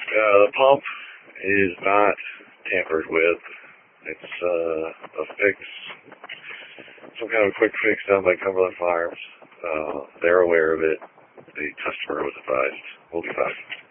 The pump is not tampered with. It's a fix, some kind of quick fix done by Cumberland Farms. They're aware of it. The customer was advised. We'll be fine.